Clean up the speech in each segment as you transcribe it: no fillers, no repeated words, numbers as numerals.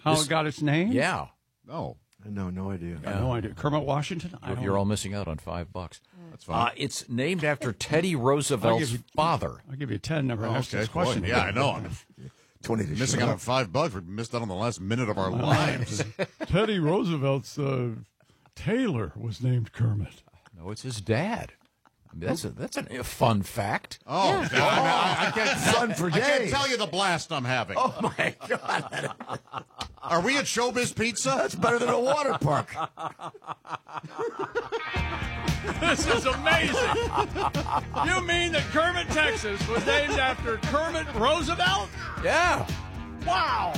How it got its name? Yeah. No. No idea. I have no idea. Kermit Washington? You're all missing out on $5. That's fine. It's named after Teddy Roosevelt's father. I'll give you 10 never asked Okay, this question. boy. Yeah, I know. I'm 20 to missing out on $5. We missed out on the last minute of our lives. Teddy Roosevelt's tailor was named Kermit. No, it's his dad. I mean, that's a fun fact. Oh, I can't, Fun for I can't days. tell you the blast I'm having. Oh, my God. Are we at Showbiz Pizza? That's better than a water park. This is amazing. You mean that Kermit, Texas was named after Kermit Roosevelt? Yeah. Wow.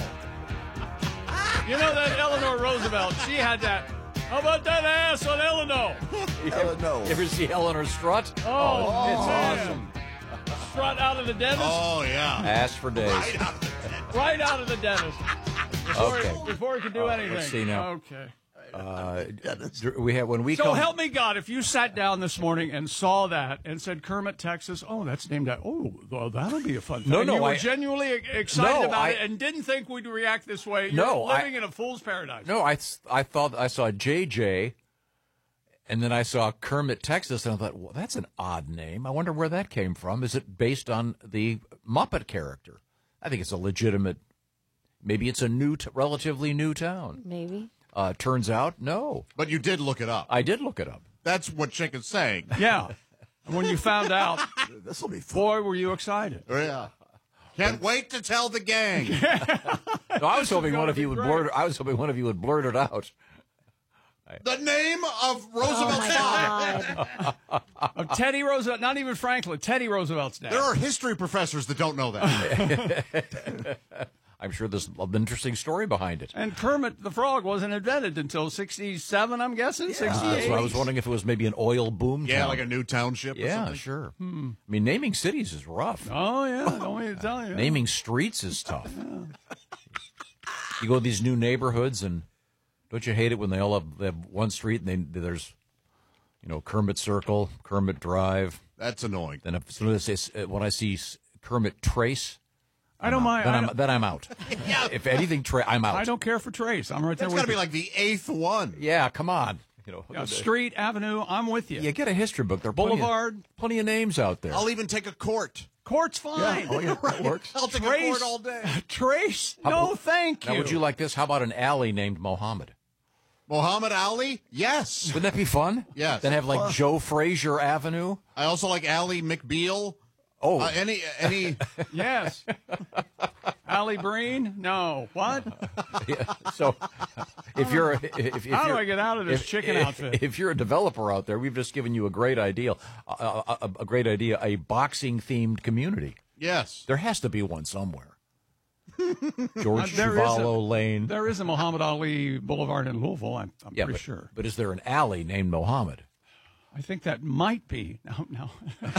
You know that Eleanor Roosevelt, she had that. How about that ass on Eleanor? No. You ever see Eleanor strut? Oh, it's man. Strut out of the dentist? Oh, yeah. Ass for days. Right out of the dentist. Before he could do anything. let's see now. Okay. We have when we So come. help me God, if you sat down this morning and saw that and said Kermit, Texas, oh, that's named after, well, that'll be a fun thing. No, you were I- genuinely excited No, about it and didn't think we'd react this way. You're No, living in a fool's paradise. No, I thought I saw JJ, and then I saw Kermit, Texas, and I thought, well, that's an odd name. I wonder where that came from. Is it based on the Muppet character? I think it's a legitimate. Maybe it's a relatively new town. Maybe. Turns out, no. But you did look it up. I did look it up. That's what Chick is saying. Yeah. And when you found out, This will be fun. boy, were you excited. Yeah. Can't wait to tell the gang. No, I was hoping one of you would blurt. I was hoping one of you would blurt it out. The name of Oh, Roosevelt's my father. God. Of Teddy Roosevelt, not even Franklin, Teddy Roosevelt's dad. There are history professors that don't know that. I'm sure there's an interesting story behind it. And Kermit the Frog wasn't invented until 67, I'm guessing, 68. So I was wondering if it was maybe an oil boom Yeah, town. like a new township or Yeah, something. sure. I mean, naming cities is rough. Oh, yeah, don't need to tell you. Naming streets is tough. You go to these new neighborhoods, and don't you hate it when they all have one street and there's, Kermit Circle, Kermit Drive. That's annoying. Then as soon as when I see Kermit Trace, I don't mind. then I'm out. If anything, I'm out. I don't care for Trace. I'm right there That's with got to be you. like the 8th one. Yeah, come on. Street, Avenue, I'm with you. Yeah, get a history book. There are Boulevard. plenty of names out there. I'll even take a court. Court's fine. Oh, yeah, that works. I'll take a Trace. court all day. Trace? No, thank you. Now, would you like this? How about an alley named Mohammed? Muhammad Ali? Yes. Wouldn't that be fun? Yes. Then have like Joe Frazier Avenue. I also like Ali McBeal. Oh, Any Yes. Allie Breen? No. What? so if you're if How do you're- I get out of this chicken outfit? If you're a developer out there, we've just given you a great idea, a great idea, a boxing themed community. Yes. There has to be one somewhere. George There is Chuvalo Lane. There is a Muhammad Ali Boulevard in Louisville, I'm pretty sure. But is there an alley named Mohammed? I think that might be. No.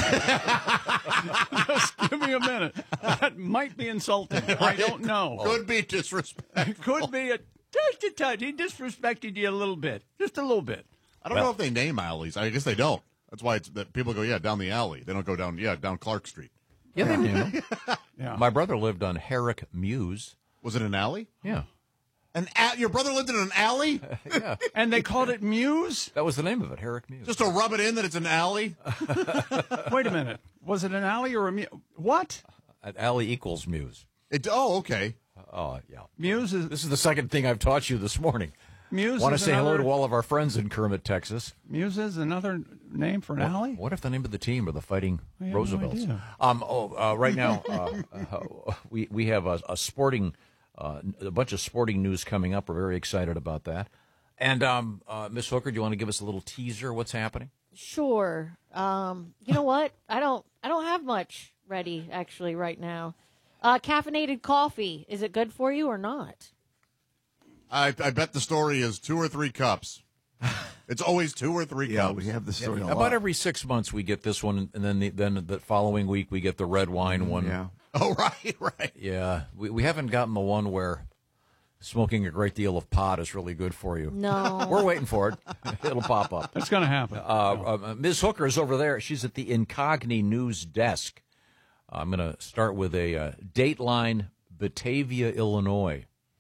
Just give me a minute. That might be insulting. I don't know. Could be disrespectful. Could be just a touch. He disrespected you a little bit. Just a little bit. I don't know if they name alleys. I guess they don't. That's why it's that people go, down the alley. They don't go down Clark Street. Yeah, they knew. Yeah. My brother lived on Herrick Mews. Was it an alley? Yeah. Your brother lived in an alley? And they called it Muse? That was the name of it, Herrick Mews. Just to rub it in that it's an alley? Wait a minute. Was it an alley or a Muse? What? An alley equals Mews. Okay. Oh, yeah. Muse is This is the second thing I've taught you this morning. Muse. Want to is say hello another- to all of our friends in Kermit, Texas. Muse is another name for an alley? What if the name of the team are the Fighting I have no Roosevelts? idea. Right now, we have a sporting, a bunch of sporting news coming up. We're very excited about that. And Miss Hooker, do you want to give us a little teaser? What's happening? Sure. You know what? I don't have much ready actually right now. Caffeinated coffee. Is it good for you or not? I bet the story is 2 or 3 cups. It's always 2 or 3 Yeah, cups. we have the story a About lot. every 6 months we get this one, and then the following week we get the red wine one. Yeah. Oh, right. Yeah, we haven't gotten the one where smoking a great deal of pot is really good for you. No. We're waiting for it. It'll pop up. It's going to happen. Ms. Hooker is over there. She's at the Incogni News desk. I'm going to start with a Dateline, Batavia, Illinois.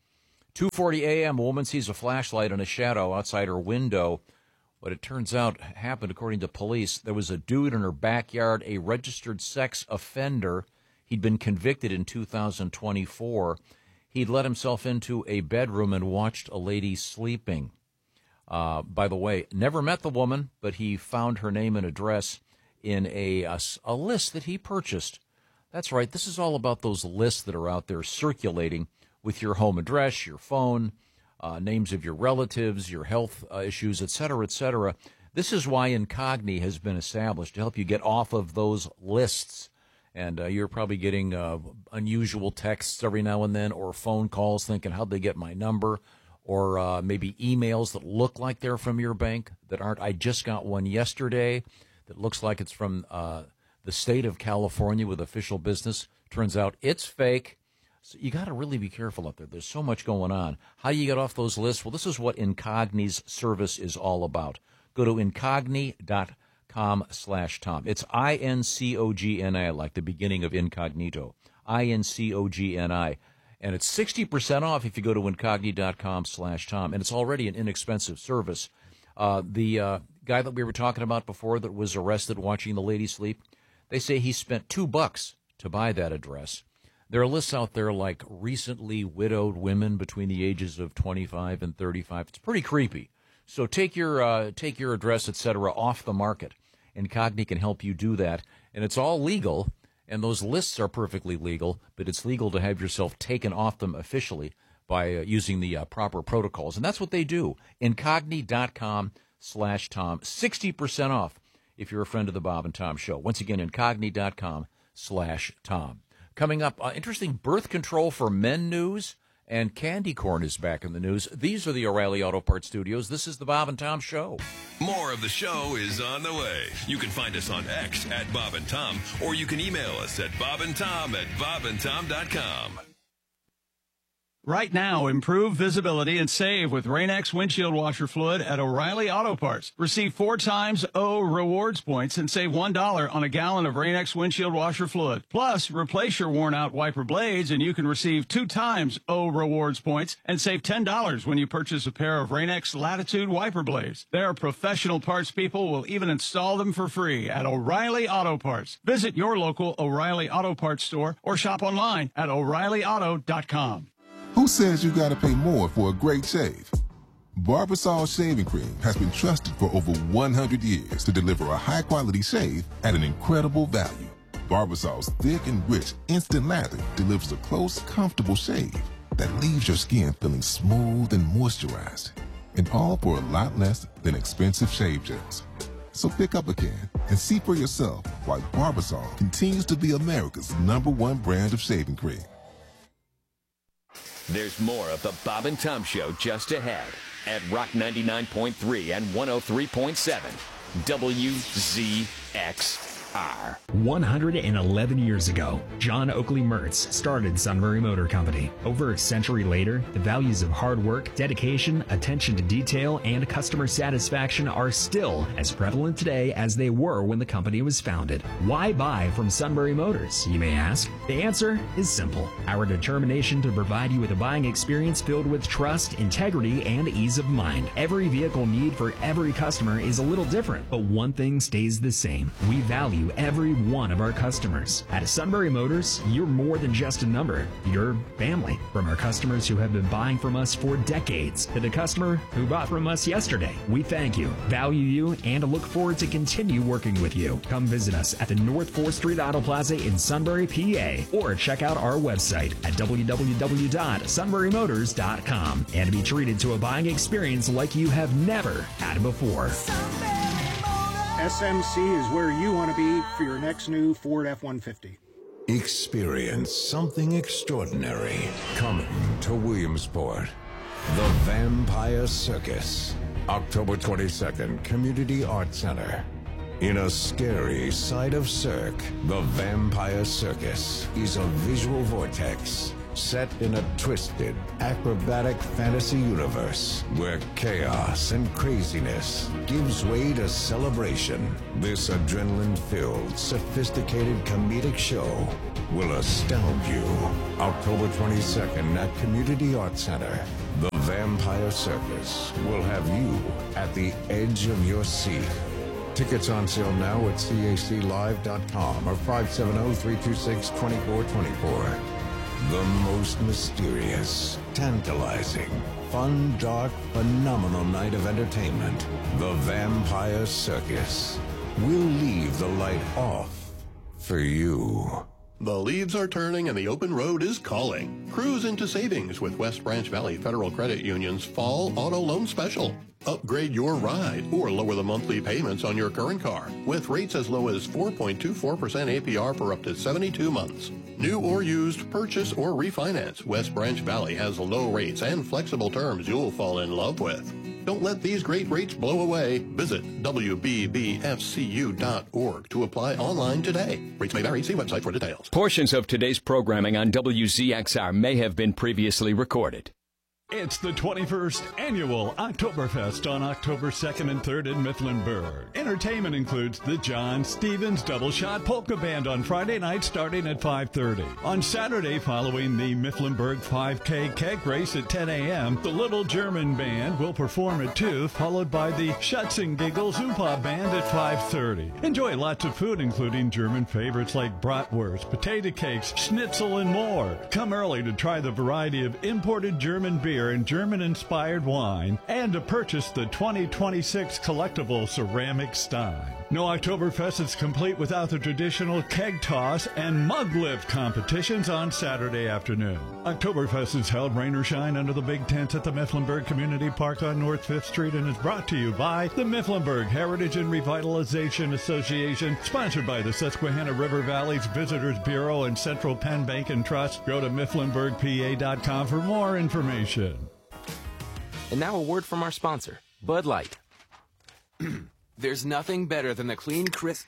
2:40 a.m., a woman sees a flashlight in a shadow outside her window. What it turns out happened, according to police, there was a dude in her backyard, a registered sex offender. He'd been convicted in 2024. He'd let himself into a bedroom and watched a lady sleeping. By the way, never met the woman, but he found her name and address in a list that he purchased. That's right. This is all about those lists that are out there circulating with your home address, your phone, names of your relatives, your health issues, et cetera, et cetera. This is why Incogni has been established, to help you get off of those lists. And you're probably getting unusual texts every now and then, or phone calls thinking, how'd they get my number? Or maybe emails that look like they're from your bank that aren't. I just got one yesterday that looks like it's from the state of California with official business. Turns out it's fake. So you got to really be careful out there. There's so much going on. How do you get off those lists? Well, this is what Incogni's service is all about. Go to incogni.com/Tom. It's INCOGNI, like the beginning of incognito. INCOGNI. And it's 60% off if you go to incogni.com/Tom. And it's already an inexpensive service. The guy that we were talking about before that was arrested watching the lady sleep, they say he spent $2 to buy that address. There are lists out there like recently widowed women between the ages of 25 and 35. It's pretty creepy. So take your address, etc., off the market. Incogni can help you do that. And it's all legal. And those lists are perfectly legal, but it's legal to have yourself taken off them officially by using the proper protocols. And that's what they do. Incogni.com/Tom. 60% off if you're a friend of the Bob and Tom Show. Once again, incogni.com/Tom. Coming up, interesting birth control for men news, and candy corn is back in the news. These are the O'Reilly Auto Parts Studios. This is the Bob and Tom Show. More of the show is on the way. You can find us on X at Bob and Tom, or you can email us at bobandtom@bobandtom.com. Right now, improve visibility and save with Rain-X windshield washer fluid at O'Reilly Auto Parts. Receive 4 times O rewards points and save $1 on a gallon of Rain-X windshield washer fluid. Plus, replace your worn-out wiper blades and you can receive 2 times O rewards points and save $10 when you purchase a pair of Rain-X Latitude wiper blades. Their professional parts people will even install them for free at O'Reilly Auto Parts. Visit your local O'Reilly Auto Parts store or shop online at O'ReillyAuto.com. Who says you gotta pay more for a great shave? Barbasol Shaving Cream has been trusted for over 100 years to deliver a high-quality shave at an incredible value. Barbasol's thick and rich instant lather delivers a close, comfortable shave that leaves your skin feeling smooth and moisturized, and all for a lot less than expensive shave gels. So pick up a can and see for yourself why Barbasol continues to be America's #1 brand of shaving cream. There's more of the Bob and Tom Show just ahead at Rock 99.3 and 103.7 WZXR. 111 years ago, John Oakley Mertz started Sunbury Motor Company. Over a century later, the values of hard work, dedication, attention to detail, and customer satisfaction are still as prevalent today as they were when the company was founded. Why buy from Sunbury Motors, you may ask? The answer is simple. Our determination to provide you with a buying experience filled with trust, integrity, and ease of mind. Every vehicle need for every customer is a little different, but one thing stays the same. We value every one of our customers. At Sunbury Motors, you're more than just a number. You're family. From our customers who have been buying from us for decades to the customer who bought from us yesterday, we thank you, value you, and look forward to continue working with you. Come visit us at the North 4th Street Auto Plaza in Sunbury, PA, or check out our website at www.sunburymotors.com and be treated to a buying experience like you have never had before. SMC is where you want to be for your next new Ford F-150. Experience something extraordinary coming to Williamsport. The Vampire Circus. October 22nd, Community Arts Center. In a scary side of Cirque, the Vampire Circus is a visual vortex set in a twisted, acrobatic fantasy universe where chaos and craziness gives way to celebration. This adrenaline-filled, sophisticated comedic show will astound you. October 22nd at Community Arts Center. Vampire Circus will have you at the edge of your seat. Tickets on sale now at caclive.com or 570-326-2424. The most mysterious, tantalizing, fun, dark, phenomenal night of entertainment. The Vampire Circus. We'll leave the light off for you. The leaves are turning and the open road is calling. Cruise into savings with West Branch Valley Federal Credit Union's Fall Auto Loan Special. Upgrade your ride or lower the monthly payments on your current car with rates as low as 4.24% APR for up to 72 months. New or used, purchase or refinance, West Branch Valley has low rates and flexible terms you'll fall in love with. Don't let these great rates blow away. Visit WBBFCU.org to apply online today. Rates may vary. See website for details. Portions of today's programming on WZXR may have been previously recorded. It's the 21st Annual Oktoberfest on October 2nd and 3rd in Mifflinburg. Entertainment includes the John Stevens Double Shot Polka Band on Friday night starting at 5:30. On Saturday, following the Mifflinburg 5K keg race at 10 a.m., the Little German Band will perform at 2, followed by the Schutz and Giggles Oompa Band at 5:30. Enjoy lots of food, including German favorites like bratwurst, potato cakes, schnitzel, and more. Come early to try the variety of imported German beer and German-inspired wine, and to purchase the 2026 collectible ceramic stein. No Oktoberfest is complete without the traditional keg toss and mug lift competitions on Saturday afternoon. Oktoberfest is held rain or shine under the big tents at the Mifflinburg Community Park on North 5th Street and is brought to you by the Mifflinburg Heritage and Revitalization Association, sponsored by the Susquehanna River Valley's Visitors Bureau and Central Penn Bank and Trust. Go to mifflinburgpa.com for more information. And now a word from our sponsor, Bud Light. There's nothing better than the clean, crisp...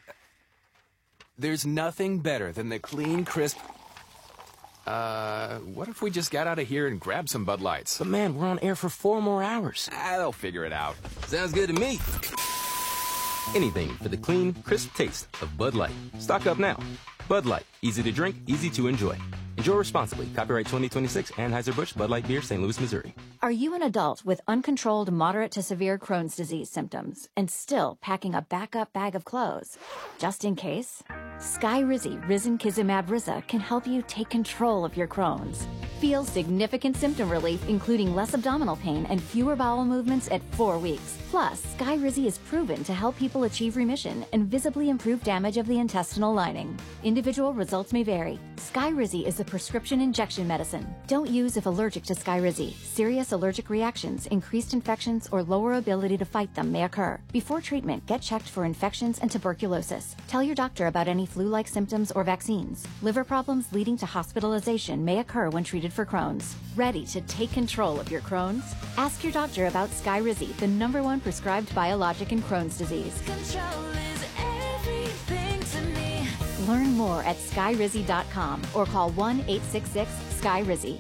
what if we just got out of here and grabbed some Bud Lights? But man, we're on air for 4 more hours. They'll figure it out. Sounds good to me. Anything for the clean, crisp taste of Bud Light. Stock up now. Bud Light. Easy to drink, easy to enjoy. Enjoy responsibly. Copyright 2026, Anheuser-Busch, Bud Light Beer, St. Louis, Missouri. Are you an adult with uncontrolled moderate to severe Crohn's disease symptoms and still packing a backup bag of clothes? Just in case? Skyrizi Risankizumab Riza can help you take control of your Crohn's. Feel significant symptom relief, including less abdominal pain and fewer bowel movements at 4 weeks. Plus, Skyrizi is proven to help people achieve remission and visibly improve damage of the intestinal lining. Individual results may vary. Skyrizi is a prescription injection medicine. Don't use if allergic to Skyrizi. Serious allergic reactions, increased infections, or lower ability to fight them may occur. Before treatment, get checked for infections and tuberculosis. Tell your doctor about any flu-like symptoms or vaccines. Liver problems leading to hospitalization may occur when treated for Crohn's. Ready to take control of your Crohn's? Ask your doctor about Skyrizi, the #1 prescribed biologic in Crohn's disease. Control is everything to me. Learn more at skyrizi.com or call 1-866-SKY-RIZZY.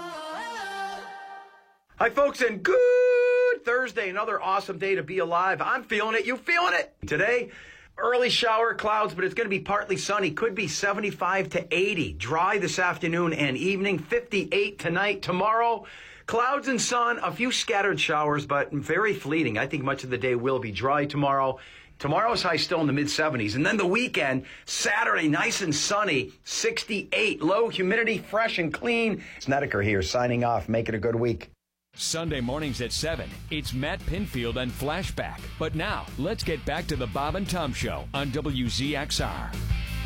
Hi, folks, and good Thursday. Another awesome day to be alive. I'm feeling it. You feeling it? Today, early shower clouds, but it's going to be partly sunny. Could be 75 to 80. Dry this afternoon and evening. 58 tonight. Tomorrow, clouds and sun. A few scattered showers, but very fleeting. I think much of the day will be dry tomorrow. Tomorrow's high still in the mid-70s. And then the weekend, Saturday, nice and sunny, 68. Low humidity, fresh and clean. Snedeker here signing off. Make it a good week. Sunday mornings at 7, it's Matt Pinfield and Flashback. But now, let's get back to the Bob and Tom Show on WZXR.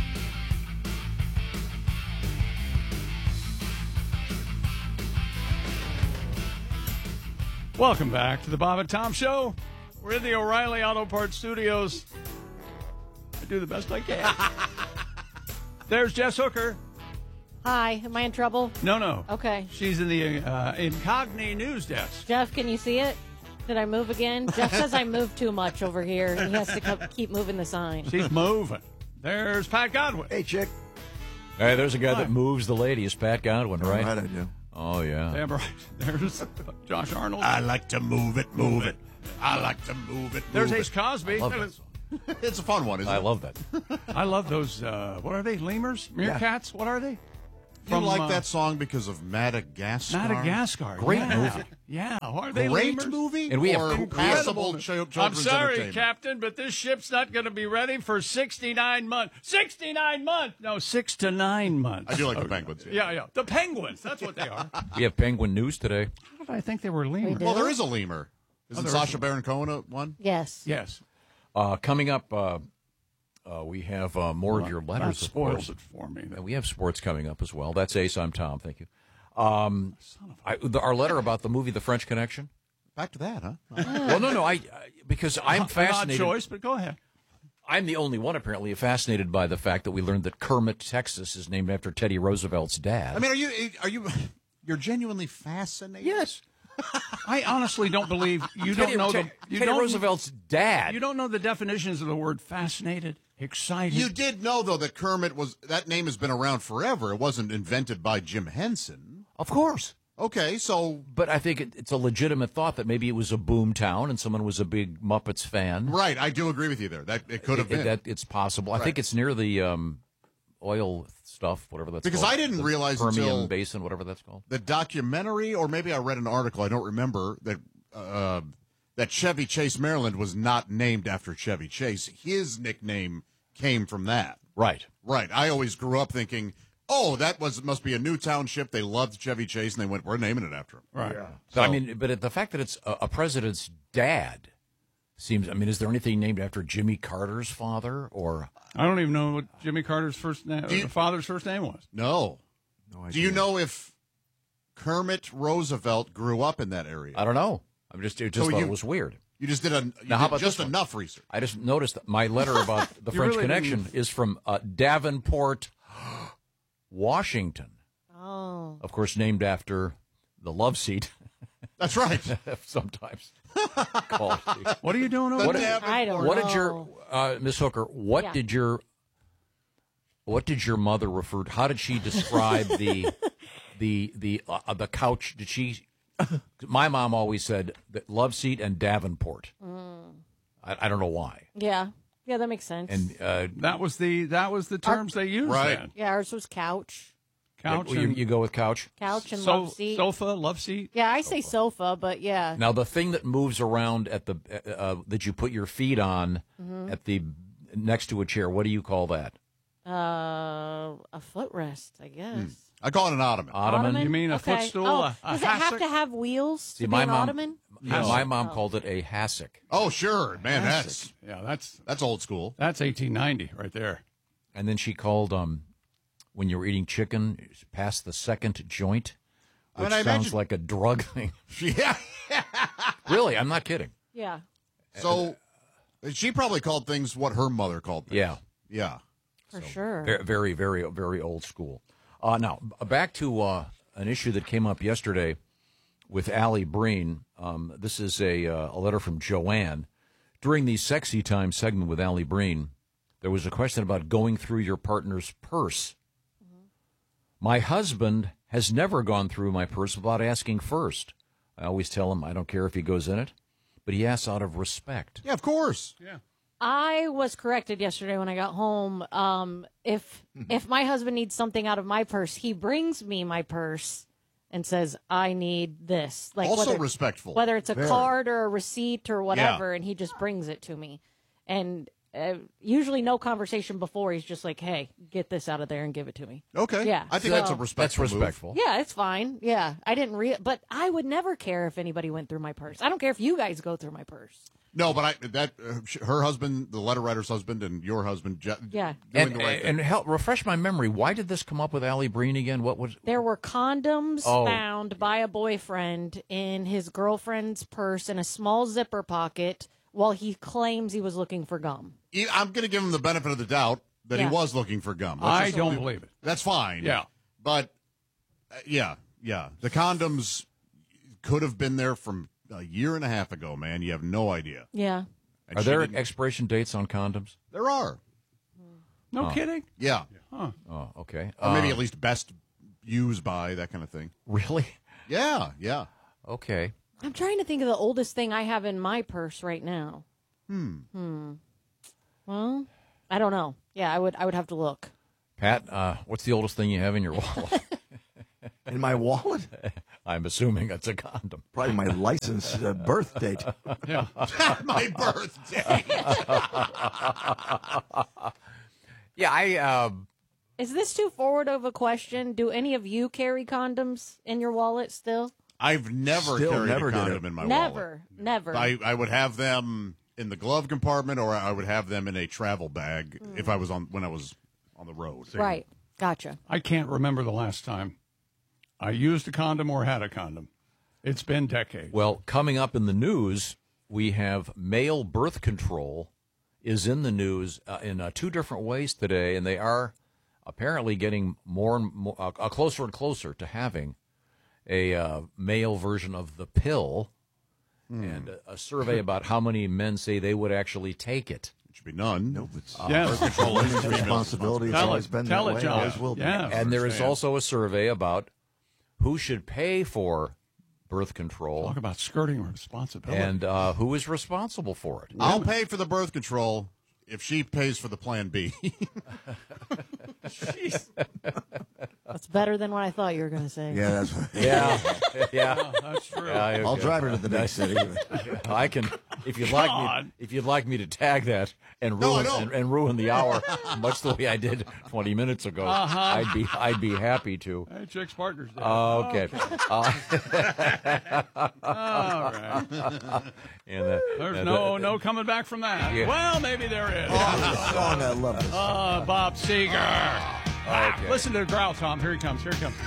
Welcome back to the Bob and Tom Show. We're in the O'Reilly Auto Parts Studios. I do the best I can. There's Jess Hooker. Hi, am I in trouble? No. Okay. She's in the Incogni news desk. Jeff, can you see it? Did I move again? Jeff says I moved too much over here. He has to keep moving the sign. She's moving. There's Pat Godwin. Hey, chick. Hey, there's a guy that moves the ladies, Pat Godwin, right? Right, I do. Oh, yeah. Damn right. There's Josh Arnold. I like to move it. I like to move it. There's Ace Cosby. It's a fun one, isn't it? I love that. I love those, what are they, lemurs? Meerkats? What are they? You like that song because of Madagascar? Madagascar. Great yeah. movie. Yeah. Are they Great lemurs? movie? And we have or passable children's I'm sorry, entertainment? Captain, but this ship's not going to be ready for 69 months. 69 months! No, 6 to 9 months. I do like the penguins. Yeah. Yeah. The penguins. That's what they are. We have Penguin News today. How did I think they were lemurs? Well, there is a lemur. Isn't there Sacha is Baron Cohen one? Yes. Yes. Coming up, we have more of your letters, That of spoils course. it for me. And we have sports coming up as well. That's Ace. I'm Tom. Thank you. Our letter about the movie The French Connection. Back to that, huh? Well, no. Because I'm fascinated. An odd choice, but go ahead. I'm the only one, apparently, fascinated by the fact that we learned that Kermit, Texas, is named after Teddy Roosevelt's dad. I mean, you're genuinely fascinated? Yes. I honestly don't believe you Teddy, don't know Teddy Roosevelt's dad. You don't know the definitions of the word fascinated, excited. You did know, though, that Kermit that name has been around forever. It wasn't invented by Jim Henson. Of course. Okay, so... But I think it's a legitimate thought that maybe it was a boom town and someone was a big Muppets fan. Right, I do agree with you there. That it could have been. It's possible. Right. I think it's near the oil stuff, whatever that's because called. I didn't The realize Permian until Basin, whatever that's called. The documentary, or maybe I read an article, I don't remember, that Chevy Chase, Maryland was not named after Chevy Chase. His nickname came from that. Right. Right. I always grew up thinking, oh, must be a new township. They loved Chevy Chase, and they went, we're naming it after him. Right. Yeah. So, I mean, but the fact that it's a president's dad seems, I mean, is there anything named after Jimmy Carter's father or... I don't even know what Jimmy Carter's first name, the father's first name was. No. idea. Do you know if Kermit Roosevelt grew up in that area? I don't know. I just thought it was weird. You just did Now, how about just this one? enough research. I just noticed that my letter about the You French really Connection is from Davenport, Washington. Oh. Of course, named after the love seat. That's right. Sometimes called. What are you doing over there? I don't What know. did your Miss Hooker? What Yeah. did your mother refer to? How did she describe the couch? Did she? My mom always said that love seat and Davenport. I don't know why. Yeah. Yeah, that makes sense. And that was the terms they used then. Yeah, ours was couch. Couch. You go with couch. Couch and love seat. Sofa, love seat. Yeah, I say sofa, but yeah. Now the thing that moves around at the that you put your feet on at the next to a chair. What do you call that? A footrest, I guess. I call it an ottoman. Ottoman? You mean a Okay. footstool? Oh, a does it have hassock? to have wheels See, to be my an mom- ottoman? Yeah, my mom called it a hassock. Oh, sure, man. Hassock. Yeah, that's old school. That's 1890 right there. And then she called when you were eating chicken past the second joint, I mean, which I sounds imagine- like a drug thing. Yeah. Really, I'm not kidding. Yeah. So she probably called things what her mother called things. Yeah. Yeah. For sure. Very, very, very old school. Now, back to an issue that came up yesterday with Allie Breen. This is a letter from Joanne. During the Sexy Time segment with Allie Breen, there was a question about going through your partner's purse. My husband has never gone through my purse without asking first. I always tell him I don't care if he goes in it, but he asks out of respect. Yeah, of course. Yeah. I was corrected yesterday when I got home. If my husband needs something out of my purse, he brings me my purse and says, "I need this." Like Also whether, respectful. whether it's a Very. card or a receipt or whatever, and he just brings it to me. And usually, no conversation before. He's just like, "Hey, get this out of there and give it to me." Okay. Yeah, I think so- that's a respectful That's respectful. Yeah, it's fine. Yeah, I didn't but I would never care if anybody went through my purse. I don't care if you guys go through my purse. No, but her husband, the letter writer's husband, and your husband, Yeah. doing the right thing. And help refresh my memory. Why did this come up with Allie Breen again? What was? There were condoms Oh. found by a boyfriend in his girlfriend's purse in a small zipper pocket while he claims he was looking for gum. I'm going to give him the benefit of the doubt that Yeah. he was looking for gum. I don't believe it. That's fine. Yeah. But, yeah. The condoms could have been there from a year and a half ago, man. You have no idea. Yeah. And Are she there didn't- expiration dates on condoms? There are. No Oh. kidding? Yeah. Huh. Oh, okay. Or maybe at least best used by, that kind of thing. Really? Yeah. Okay. I'm trying to think of the oldest thing I have in my purse right now. Well, I don't know. Yeah, I would have to look. Pat, what's the oldest thing you have in your wallet? In my wallet? I'm assuming it's a condom. Probably my license birth date. Yeah. My birthday. Yeah, Is this too forward of a question? Do any of you carry condoms in your wallet still? I've never carried a condom in my wallet. Never. I would have them in the glove compartment, or I would have them in a travel bag if I was when I was on the road. Right. Gotcha. I can't remember the last time I used a condom or had a condom. It's been decades. Well, coming up in the news, we have male birth control is in the news in two different ways today, and they are apparently getting more and more closer and closer to having a male version of the pill, and a survey about how many men say they would actually take it. It should be none. No, it's birth control is responsibility. It's always been that way. Always will be. And there is also a survey about who should pay for birth control. Talk about skirting responsibility. And who is responsible for it. I'll pay for the birth control if she pays for the Plan B. That's better than what I thought you were going to say. Yeah, that's Yeah, Yeah, that's true. Yeah, I'll okay. drive her to the next city. I can, if you'd like me, if you'd like me to tag that and No, ruin I don't. and ruin the hour, much the way I did 20 minutes ago, I'd be happy to. Hey, Chick's Partners Day. Okay. All right. And There's no coming back from that. Yeah. Well, maybe there is. Song, I love this. Bob Seger. Okay. Listen to the growl, Tom. Here he comes. Here he comes.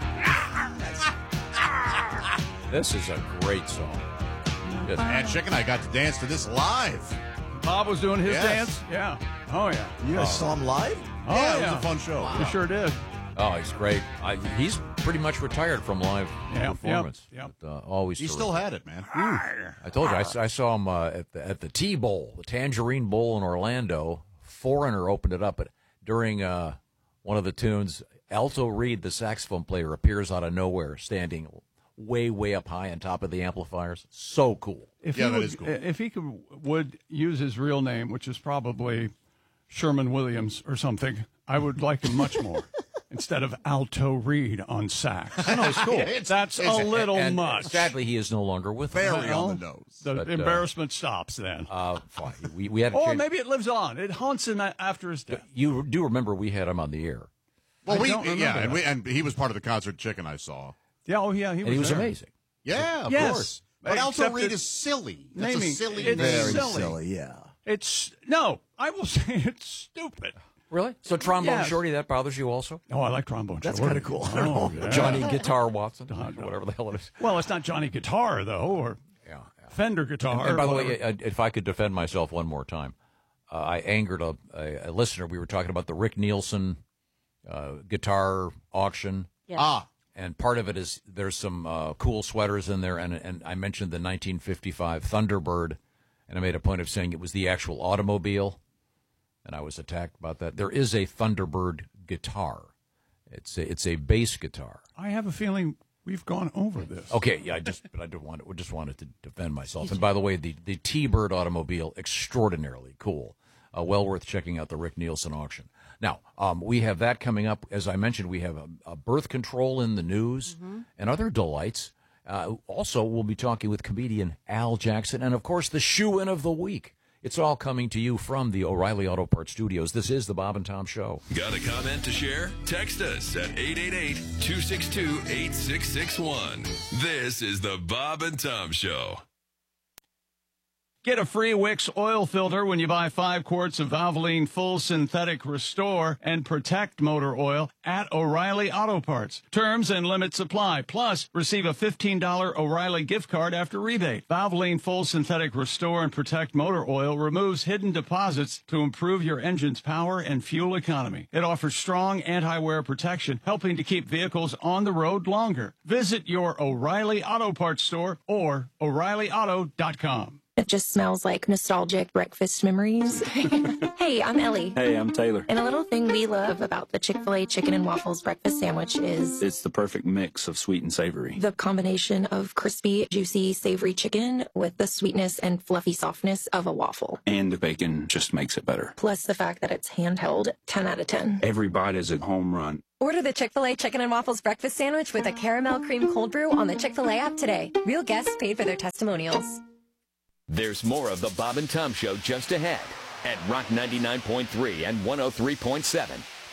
This is a great song. And Chick and I got to dance to this live. Bob was doing his Yes. dance. Yeah. Oh, yeah. You guys saw him live? Oh, Yeah, it was a fun show. You sure did. Oh, he's great. He's pretty much retired from live performance. Yep. But, always He terrific. still had it, man. I told you, I saw him at the T-Bowl, the Tangerine Bowl in Orlando. Foreigner opened it up, but during one of the tunes, Alto Reed, the saxophone player, appears out of nowhere, standing way up high on top of the amplifiers. So cool. If Yeah, he that would, is cool. If he would use his real name, which is probably Sherman Williams or something, I would like him much more. Instead of Alto Reed on sax. I know, it's cool. That's a little and much. Sadly, he is no longer with us. Very on the nose. The But, embarrassment stops then. Fine. We had a Or change. maybe it lives on. It haunts him after his death. You do remember we had him on the air. Well, I don't remember that. and he was part of the concert Chick and I saw. Yeah, oh yeah, And he was there. amazing. Yeah, of Yes. course. But Alto Except Reed it- is silly. That's naming- a silly it's name. Very silly. silly, yeah. It's no. I will say it's stupid. Really? So Trombone Yes. Shorty, that bothers you also? Oh, I like trombone. That's Shorty. kind of cool. I don't know. Yeah. Johnny Guitar Watson, whatever the hell it is. Well, it's not Johnny Guitar though, or Yeah. Fender Guitar. And by the or way, whatever. if I could defend myself one more time, I angered a listener. We were talking about the Rick Nielsen guitar auction. Yes. And part of it is there's some cool sweaters in there, and I mentioned the 1955 Thunderbird, and I made a point of saying it was the actual automobile, and I was attacked about that. There is a Thunderbird guitar. It's a bass guitar. I have a feeling we've gone over this. Okay, yeah, I just wanted to defend myself. And by the way, the T-Bird automobile, extraordinarily cool. Well worth checking out the Rick Nielsen auction. Now, we have that coming up. As I mentioned, we have a birth control in the news and other delights. Also, we'll be talking with comedian Al Jackson and, of course, the shoe-in of the week. It's all coming to you from the O'Reilly Auto Parts Studios. This is the Bob and Tom Show. Got a comment to share? Text us at 888-262-8661. This is the Bob and Tom Show. Get a free Wix oil filter when you buy 5 quarts of Valvoline Full Synthetic Restore and Protect motor oil at O'Reilly Auto Parts. Terms and limits apply. Plus, receive a $15 O'Reilly gift card after rebate. Valvoline Full Synthetic Restore and Protect motor oil removes hidden deposits to improve your engine's power and fuel economy. It offers strong anti-wear protection, helping to keep vehicles on the road longer. Visit your O'Reilly Auto Parts store or O'ReillyAuto.com. It just smells like nostalgic breakfast memories. Hey, I'm Ellie. Hey, I'm Taylor. And a little thing we love about the Chick-fil-A chicken and waffles breakfast sandwich is It's the perfect mix of sweet and savory. the combination of crispy, juicy, savory chicken with the sweetness and fluffy softness of a waffle. And the bacon just makes it better. Plus the fact that it's handheld, 10 out of 10. Every bite is a home run. Order the Chick-fil-A Chicken and Waffles breakfast sandwich with a caramel cream cold brew on the Chick-fil-A app today. Real guests paid for their testimonials. There's more of the Bob and Tom Show just ahead at Rock 99.3 and 103.7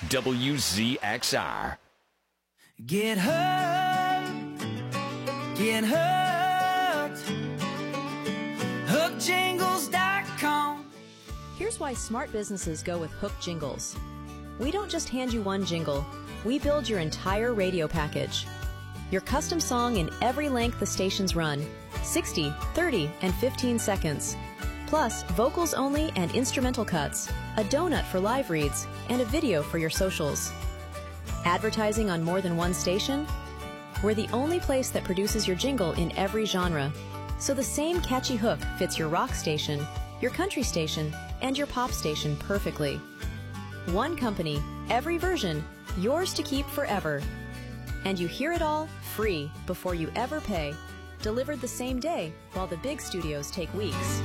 WZXR. Get hooked. Get hooked. HookJingles.com. Here's why smart businesses go with Hook Jingles. We don't just hand you one jingle. We build your entire radio package. Your custom song in every length the stations run, 60, 30, and 15 seconds. Plus, vocals only and instrumental cuts, a donut for live reads, and a video for your socials. Advertising on more than one station? We're the only place that produces your jingle in every genre. So the same catchy hook fits your rock station, your country station, and your pop station perfectly. One company, every version, yours to keep forever. And you hear it all free before you ever pay. Delivered the same day while the big studios take weeks.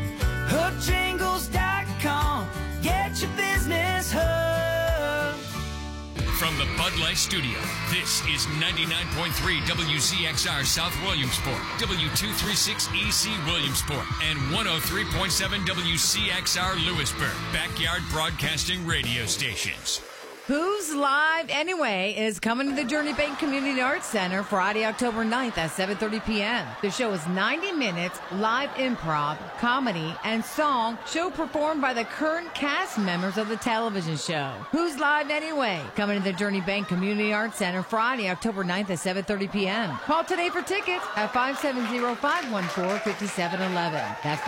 HookJingles.com. Get your business hooked. From the Bud Light Studio, this is 99.3 WZXR South Williamsport, W236EC Williamsport, and 103.7 WCXR Lewisburg, backyard broadcasting radio stations. Who's Live Anyway is coming to the Journey Bank Community Arts Center Friday, October 9th at 7:30 p.m. The show is 90 minutes live improv, comedy, and song, show performed by the current cast members of the television show. Who's Live Anyway? Coming to the Journey Bank Community Arts Center Friday, October 9th at 7:30 p.m. Call today for tickets at 570-514-5711. That's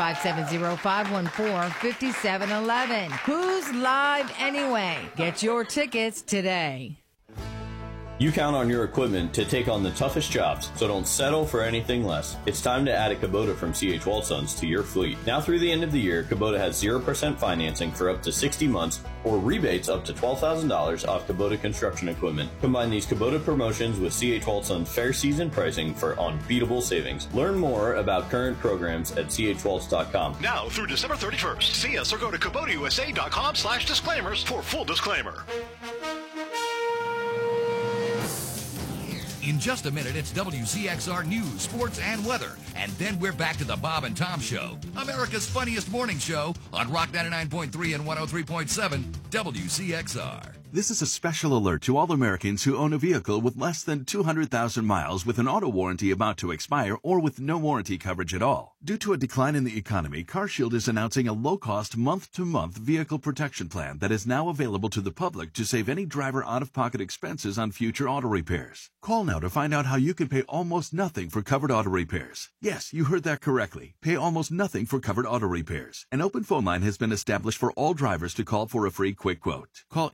570-514-5711. Who's Live Anyway? Get your tickets today. You count on your equipment to take on the toughest jobs, so don't settle for anything less. It's time to add a Kubota from C.H. Waldsons to your fleet. Now through the end of the year, Kubota has 0% financing for up to 60 months or rebates up to $12,000 off Kubota construction equipment. Combine these Kubota promotions with C.H. Waldsons fair season pricing for unbeatable savings. Learn more about current programs at chwaltz.com. Now through December 31st, see us or go to KubotaUSA.com/disclaimers for full disclaimer. In just a minute, it's WZXR News, Sports, and Weather. And then we're back to the Bob and Tom Show, America's funniest morning show on Rock 99.3 and 103.7 WZXR. This is a special alert to all Americans who own a vehicle with less than 200,000 miles with an auto warranty about to expire or with no warranty coverage at all. Due to a decline in the economy, CarShield is announcing a low-cost month-to-month vehicle protection plan that is now available to the public to save any driver out-of-pocket expenses on future auto repairs. Call now to find out how you can pay almost nothing for covered auto repairs. Yes, you heard that correctly. Pay almost nothing for covered auto repairs. An open phone line has been established for all drivers to call for a free quick quote. Call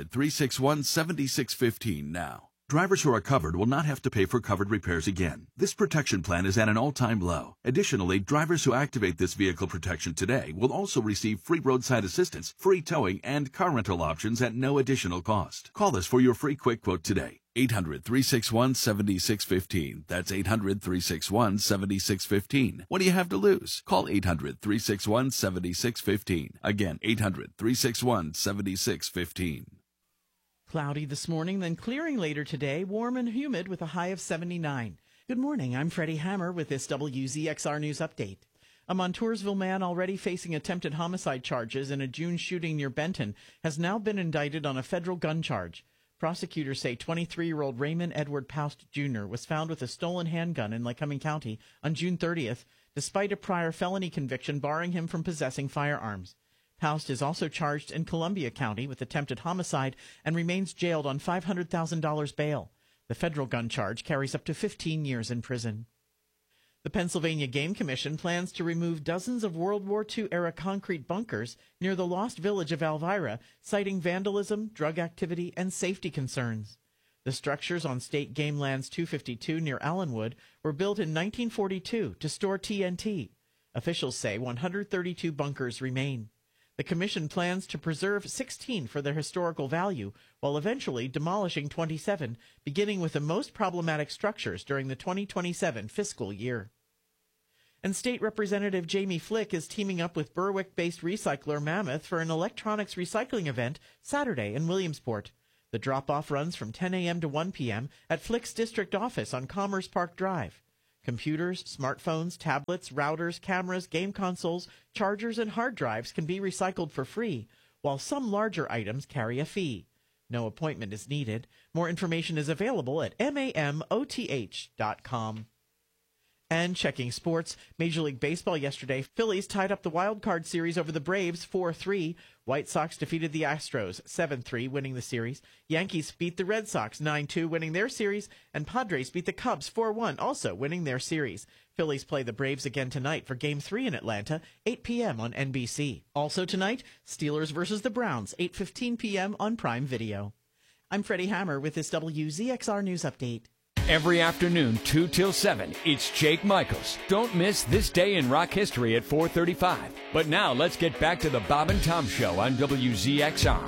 800-361-7615 now. Drivers who are covered will not have to pay for covered repairs again. This protection plan is at an all-time low. Additionally, drivers who activate this vehicle protection today will also receive free roadside assistance, free towing, and car rental options at no additional cost. Call us for your free quick quote today. 800-361-7615. That's 800-361-7615. What do you have to lose? Call 800-361-7615. Again, 800-361-7615. Cloudy this morning, then clearing later today, warm and humid with a high of 79. Good morning, I'm Freddie Hammer with this WZXR News Update. A Montoursville man already facing attempted homicide charges in a June shooting near Benton has now been indicted on a federal gun charge. Prosecutors say 23-year-old Raymond Edward Paust Jr. was found with a stolen handgun in Lycoming County on June 30th, despite a prior felony conviction barring him from possessing firearms. Paust is also charged in Columbia County with attempted homicide and remains jailed on $500,000 bail. The federal gun charge carries up to 15 years in prison. The Pennsylvania Game Commission plans to remove dozens of World War II-era concrete bunkers near the lost village of Elvira, citing vandalism, drug activity, and safety concerns. The structures on State Game Lands 252 near Allenwood were built in 1942 to store TNT. Officials say 132 bunkers remain. The commission plans to preserve 16 for their historical value, while eventually demolishing 27, beginning with the most problematic structures during the 2027 fiscal year. And State Representative Jamie Flick is teaming up with Berwick-based recycler Mammoth for an electronics recycling event Saturday in Williamsport. The drop-off runs from 10 a.m. to 1 p.m. at Flick's district office on Commerce Park Drive. Computers, smartphones, tablets, routers, cameras, game consoles, chargers, and hard drives can be recycled for free, while some larger items carry a fee. No appointment is needed. More information is available at mamoth.com. And checking sports, Major League Baseball yesterday, Phillies tied up the wild card series over the Braves 4-3. White Sox defeated the Astros 7-3, winning the series. Yankees beat the Red Sox 9-2, winning their series. And Padres beat the Cubs 4-1, also winning their series. Phillies play the Braves again tonight for Game 3 in Atlanta, 8 p.m. on NBC. Also tonight, Steelers versus the Browns, 8:15 p.m. on Prime Video. I'm Freddie Hammer with this WZXR News Update. Every afternoon, 2 till 7, it's Jake Michaels. Don't miss This Day in Rock History at 4:35. But now let's get back to the Bob and Tom Show on WZXR.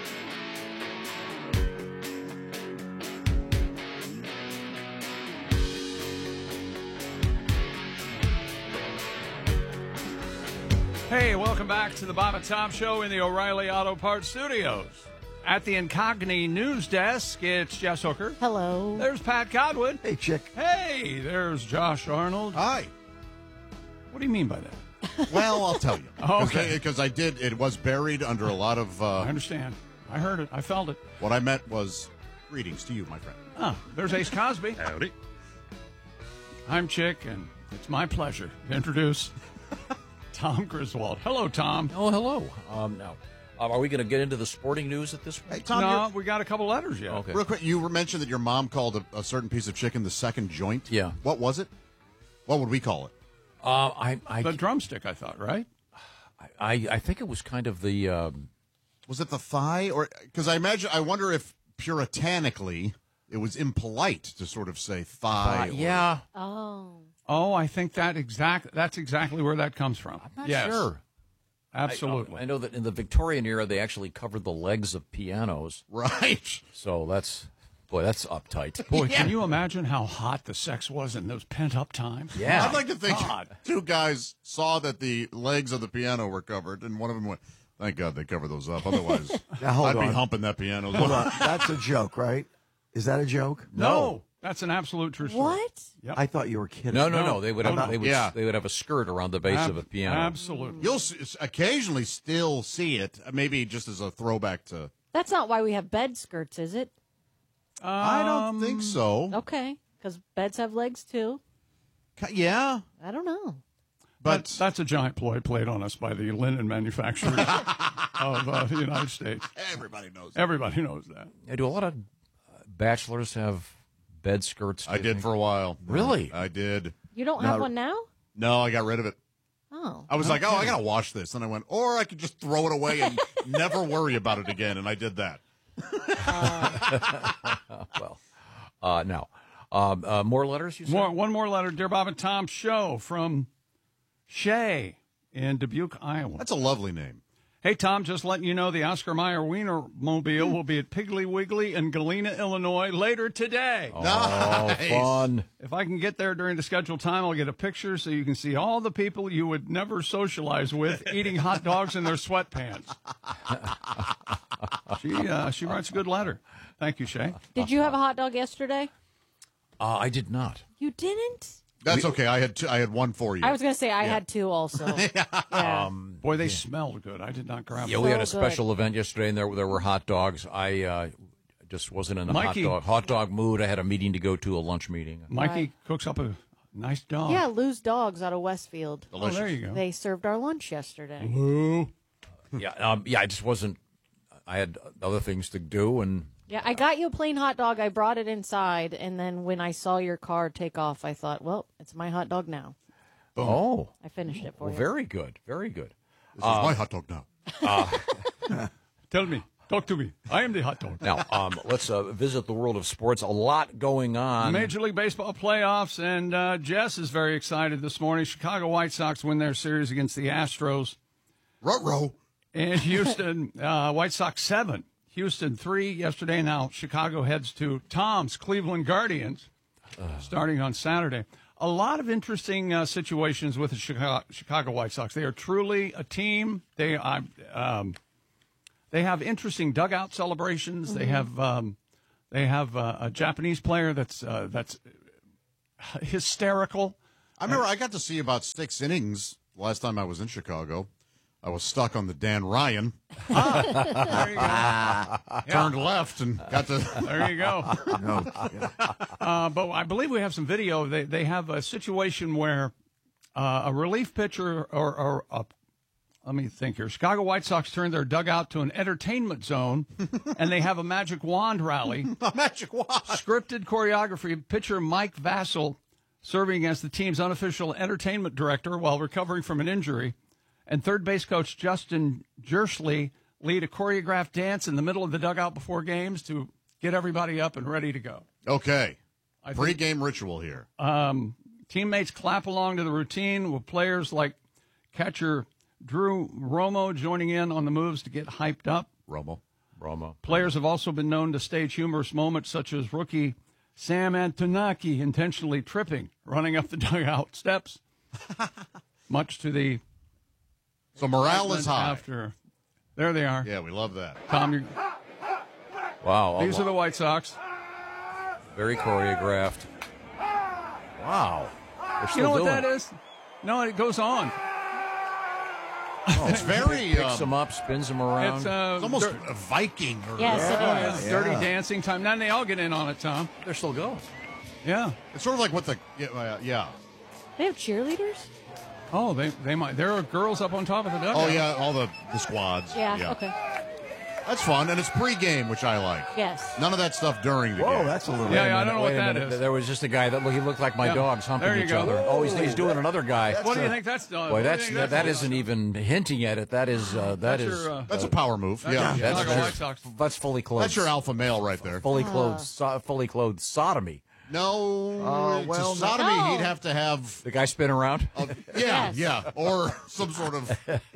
Hey, welcome back to the Bob and Tom Show in the O'Reilly Auto Parts Studios. At the Incogni News Desk, it's Jess Hooker. Hello. There's Pat Godwin. Hey, Chick. Hey, there's Josh Arnold. Hi. What do you mean by that? Well, I'll tell you. Okay. Because it was buried under a lot of... I understand. I heard it. I felt it. What I meant was greetings to you, my friend. Oh, there's Ace Cosby. Howdy. I'm Chick, and it's my pleasure to introduce Tom Griswold. Hello, Tom. Oh, hello. Now, are we going to get into the sporting news at this point? Hey, Tom, No, we got a couple letters yet. Okay. real quick, you mentioned that your mom called a certain piece of chicken the second joint. Yeah. What was it? What would we call it? The drumstick, I thought, right? I think it was kind of the... Was it the thigh? Or because I wonder if puritanically it was impolite to sort of say thigh. yeah. Oh, I think that's exactly where that comes from. I'm not Yes. sure. Absolutely. I know that in the Victorian era, they actually covered the legs of pianos. Right. So that's uptight. Boy, can you imagine how hot the sex was in those pent-up times? Yeah. I'd like to think God. two guys saw that the legs of the piano were covered, and one of them went, thank God they covered those up. Otherwise, Now, hold I'd be on. humping that piano. Hold on. That's a joke, right? Is that a joke? No. That's an absolute true story. What? Yep. I thought you were kidding. No. They would have they would have a skirt around the base of a piano. Absolutely. You'll occasionally still see it, maybe just as a throwback to... That's not why we have bed skirts, is it? I don't think so. Okay, because beds have legs too. Yeah. I don't know. But that's a giant ploy played on us by the linen manufacturers of the United States. Everybody knows. Everybody knows that. Yeah, do a lot of bachelors have bed skirts? I did for a while. Really? I did. You don't have one now? No, I got rid of it. Oh. I was like, I got to wash this. And I went, or I could just throw it away and never worry about it again. And I did that. Now, more letters, you said? One more letter. Dear Bob and Tom Show from Shay in Dubuque, Iowa. That's a lovely name. Hey, Tom, just letting you know the Oscar Mayer Wiener Mobile will be at Piggly Wiggly in Galena, Illinois later today. Oh, Nice. fun. If I can get there during the scheduled time, I'll get a picture so you can see all the people you would never socialize with eating hot dogs in their sweatpants. She writes a good letter. Thank you, Shay. Did you have a hot dog yesterday? I did not. You didn't? That's okay. I had one for you. I was going to say I had two also. Yeah. Boy, they smelled good. I did not grab Yeah, them. we had a So special event yesterday, and there were hot dogs. I just wasn't in the Mikey. hot dog mood. I had a meeting to go to, a lunch meeting. Mikey Right. cooks up a nice dog. Yeah, Lou's Dogs out of Westfield. Oh, there you go. They served our lunch yesterday. Lou. Yeah, I just wasn't. I had other things to do, and Yeah, I got you a plain hot dog. I brought it inside, and then when I saw your car take off, I thought, well, it's my hot dog now. oh, I finished it for you. very good, very good. This is my hot dog now. Tell me, Talk to me. I am the hot dog. Now, let's visit the world of sports. A lot going on. Major League Baseball playoffs, and Jess is very excited this morning. Chicago White Sox win their series against the Astros. Ruh-roh. And Houston, White Sox 7. Houston 3 yesterday. Now Chicago heads to Tom's Cleveland Guardians starting on Saturday. A lot of interesting situations with the Chicago White Sox. They are truly a team. They have interesting dugout celebrations. Mm-hmm. They have a Japanese player that's hysterical. I remember I got to see about 6 innings last time I was in Chicago. I was stuck on the Dan Ryan. There you go. Turned left and got to. There you go. But I believe we have some video. They have a situation where a relief pitcher or let me think here. Chicago White Sox turned their dugout to an entertainment zone, and they have a magic wand rally. A magic wand. Scripted choreography. Pitcher Mike Vassell serving as the team's unofficial entertainment director while recovering from an injury. And third base coach Justin Jersley lead a choreographed dance in the middle of the dugout before games to get everybody up and ready to go. Okay. Pre-game ritual here. Teammates clap along to the routine with players like catcher Drew Romo joining in on the moves to get hyped up. Romo. Players have also been known to stage humorous moments such as rookie Sam Antonaki intentionally tripping, running up the dugout steps, much to the... So morale is high. There they are. Yeah, we love that. Tom, wow. These are the White Sox. Very choreographed. Wow. You know what that is? No, it goes on. Oh, it's very... Picks them up, spins them around. It's almost a Viking. Yes, it is. Dirty dancing time. Now they all get in on it, Tom. They're still going. Yeah. It's sort of like what the... Yeah. They have cheerleaders? Oh, they might. There are girls up on top of the dugout. Oh, yeah, all the squads. Yeah, okay. That's fun, and it's pre-game, which I like. Yes. None of that stuff during the game. Whoa, that's a little... Yeah, I don't know what that is. There was just a guy that he looked like my dogs humping each other. Oh, he's doing another guy. What do you think that's doing? Boy, that isn't even hinting at it. That's a power move. Yeah, that's fully clothed. That's your alpha male right there. Fully clothed sodomy. No, to sodomy, no. he'd have to have... The guy spin around? Yeah, or some sort of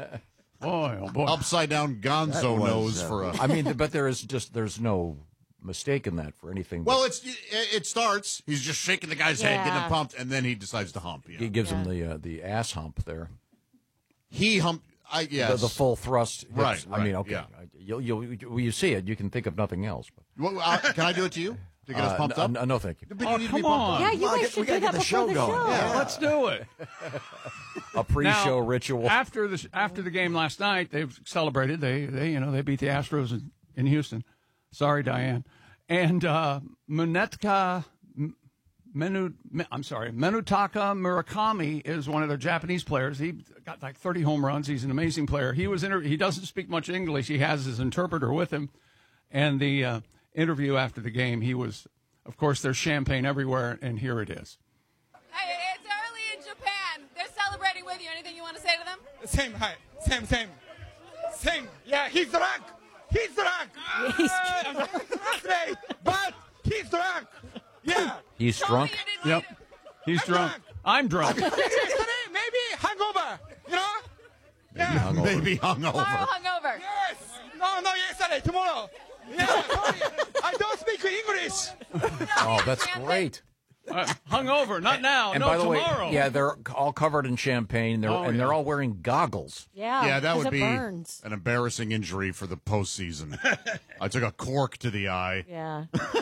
upside-down gonzo nose for a... I mean, but there's no mistake in that for anything. Well, it starts, he's just shaking the guy's head, getting him pumped, and then he decides to hump. Yeah. He gives him the ass hump there. He humped... Yes. The full thrust. Hits. Right. I mean, okay. Yeah. You see it, you can think of nothing else. But. Well, can I do it to you? To get us pumped up? No, thank you. Come on. Yeah, you guys should do that before the show. Yeah, let's do it. A pre-show ritual. After the game last night, they've celebrated. They beat the Astros in Houston. Sorry, Diane. And Menutaka Murakami is one of their Japanese players. He got like 30 home runs. He's an amazing player. He doesn't speak much English. He has his interpreter with him. And the interview after the game, he was, of course, there's champagne everywhere, and here it is. Hey, it's early in Japan. They're celebrating with you. Anything you want to say to them? Same, hi. Same. Yeah, he's drunk. But he's drunk. Yeah. He's drunk? Yep. He's drunk. I'm drunk. Maybe hangover, you know? Yeah. Maybe hungover. Tomorrow hungover. Yes. No, yesterday, tomorrow. Yeah, sorry. I don't speak English. Oh, that's great. Hungover, not now. And no, by the tomorrow. way, yeah, they're all covered in champagne. They're all wearing goggles. Yeah, that would be burns. an embarrassing injury for the postseason. I took a cork to the eye. Yeah.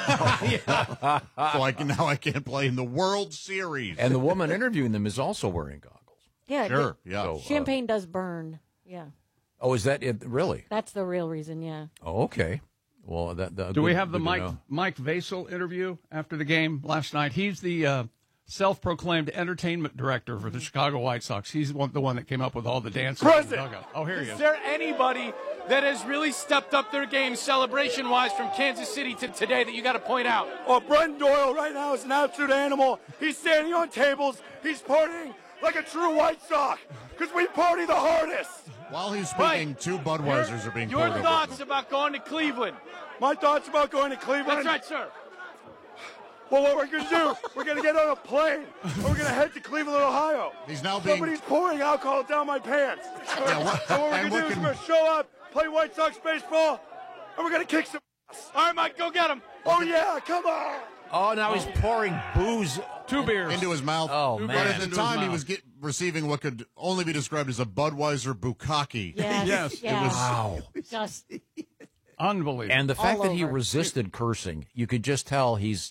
So now I can't play in the World Series. And the woman interviewing them is also wearing goggles. Yeah. Sure. Yeah. So, Champagne does burn. Yeah. Oh, is that it? Really? That's the real reason. Yeah. Oh, okay. Well, do we have the Mike Vassell interview after the game last night? He's the self-proclaimed entertainment director for the Chicago White Sox. He's the one that came up with all the dances. Oh, here he is. Is there anybody that has really stepped up their game celebration-wise from Kansas City to today that you got to point out? Oh, Brendan Doyle right now is an absolute animal. He's standing on tables. He's partying like a true White Sox because we party the hardest. While he's speaking, 2 Budweisers are being Your poured thoughts about going to Cleveland? My thoughts about going to Cleveland? That's right, sir. Well, what we're going to do, we're going to get on a plane, and we're going to head to Cleveland, Ohio. He's now being... Somebody's pouring alcohol down my pants. So what we're going to do is we're going to show up, play White Sox baseball, and we're going to kick some ass. All right, Mike, go get him. Oh, yeah, come on. Oh, now he's pouring booze. 2 beers. into his mouth. Oh, But man. at the Into time, his he was receiving what could only be described as a Budweiser bukkake. Yes. Yes. It was... Wow. Just Unbelievable. And the fact All that he over. resisted cursing, you could just tell he's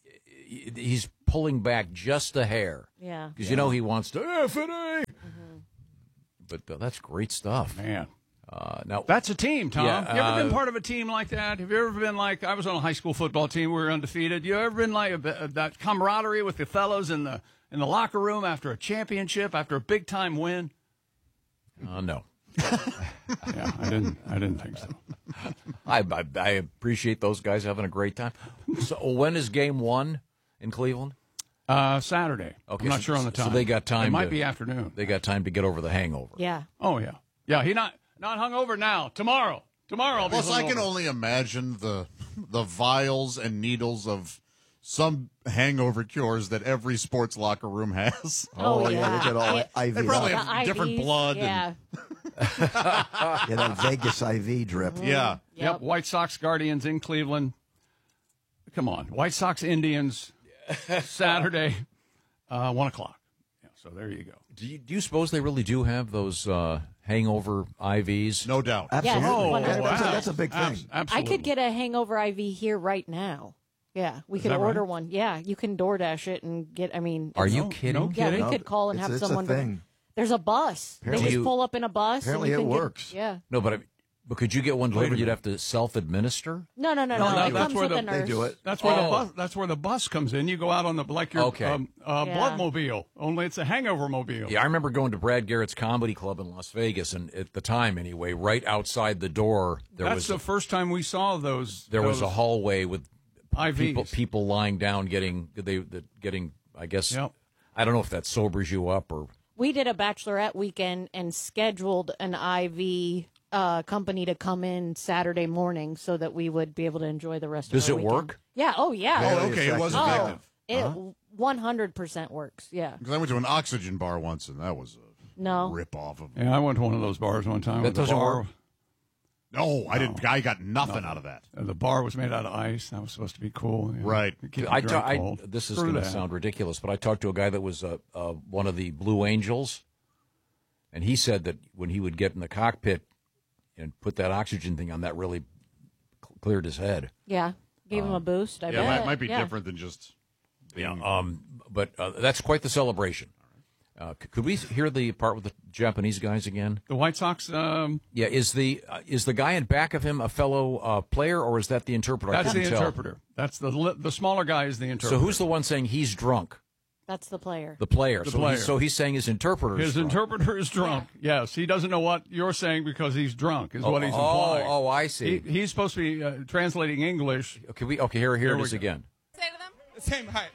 pulling back just a hair. yeah. Because you know he wants to F-it-A. But that's great stuff. Man. Now That's a team, Tom. Yeah, you ever been part of a team like that? Have you ever been like, I was on a high school football team, we were undefeated. You ever been like that camaraderie with the fellows in the locker room after a championship, after a big time win? no. Yeah, I didn't think so. I appreciate those guys having a great time. So when is game 1 in Cleveland? Saturday. Okay, I'm not so- sure on the time. so they got time It might to- be afternoon. They got time to get over the hangover. Yeah. Oh yeah, yeah. He not hungover now. Tomorrow I'll be Plus, I can hungover. only imagine the vials and needles of some hangover cures that every sports locker room has. Oh, yeah, yeah. they get all Yeah. IV. They probably The have different IVs, blood. Yeah. Yeah, that Vegas IV drip. Yeah. Yep. White Sox Guardians in Cleveland. Come on, White Sox Indians. Saturday, 1 o'clock. Yeah, so there you go. Do you suppose they really do have those hangover IVs? No doubt. Yes, Absolutely. 100%. That's a big thing. I Absolutely. could get a hangover IV here right now. Yeah, we could that order right? one. Yeah, you can DoorDash it and get. I mean, Are it's- you kidding? no Yeah, we kidding? could call and It's- have it's a someone. thing. There's a bus. Apparently They just you- pull up in a bus. apparently and you it can works. Yeah. No, but could you get one delivered? You'd have to self-administer. No. No, It that's comes where with a the- nurse. They do it. That's where the bus comes in. You go out on the like your Okay. bloodmobile. Only it's a hangover mobile. Yeah, I remember going to Brad Garrett's Comedy Club in Las Vegas, and at the time, anyway, right outside the door, That's the first time we saw those. there was those a hallway with IVs. people lying down getting. I guess. Yep. I don't know if that sobers you up or. We did a bachelorette weekend and scheduled an IV company to come in Saturday morning so that we would be able to enjoy the rest Does of our it weekend. work? Yeah. Oh, yeah. Oh, okay. It was Oh, effective. it 100% works. Yeah. Because I went to an oxygen bar once, and that was a No. rip off of. Yeah, I went to one of those bars one time. That with the doesn't bar. work? No, I didn't. I got nothing out of that. The bar was made out of ice. That was supposed to be cool. You know, Right. keep your drink cold. This is Screw going to that. sound ridiculous, but I talked to a guy that was one of the Blue Angels, and he said that when he would get in the cockpit and put that oxygen thing on, that really cleared his head. Yeah. Gave him a boost. I Yeah, bet. it might be Yeah. different than just. Being, But that's quite the celebration. Could we hear the part with the Japanese guys again? The White Sox. Yeah, is the guy in back of him a fellow player, or is that the interpreter? I That's the couldn't tell. interpreter. That's the smaller guy is the interpreter. So who's the one saying he's drunk? That's the player. The player. The so, player. so he's saying his interpreter is His drunk. interpreter is drunk. Yes, he doesn't know what you're saying because he's drunk. Is what he's implying. Oh, I see. He's supposed to be translating English. Okay, here Here it we is go. again. Say to them. Same height.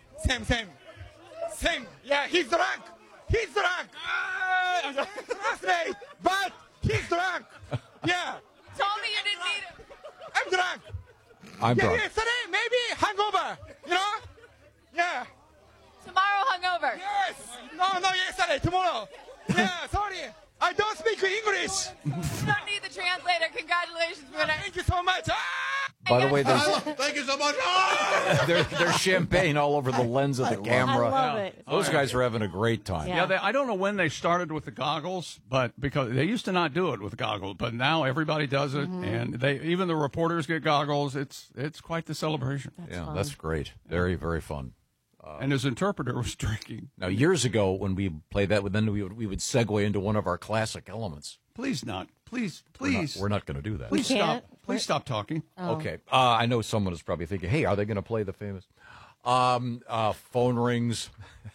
Same. Yeah, he's drunk. He's drunk. Trust me, but he's drunk. Yeah. Told me you didn't need him. I'm drunk. I'm Yeah, drunk. yesterday, maybe hangover. You know? Yeah. Tomorrow hungover. Yes. No, yesterday, tomorrow. Yeah, sorry. I don't speak English. You don't need the translator. Congratulations, winner. Thank you so much. By the way, Thank you so much. there's champagne all over the lens of the camera. I love it. Those guys are having a great time. Yeah. I don't know when they started with the goggles, but because they used to not do it with goggles, but now everybody does it, and even the reporters get goggles. It's quite the celebration. Yeah, that's great. Very, very fun. And his interpreter was drinking. Now, years ago, when we played that, then we would segue into one of our classic elements. Please not. Please. We're not going to do that. Please stop. can't. Please stop talking. Okay. I know someone is probably thinking, hey, are they going to play the famous phone rings?